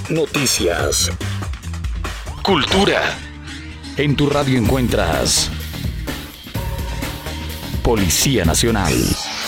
Noticias. Cultura. En tu radio encuentras Policía Nacional.